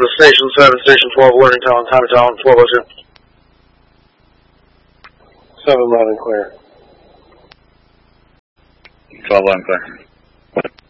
to Station 7, Station 12, Learning Town, Time of Town, 1202. 711 clear. 1211 clear.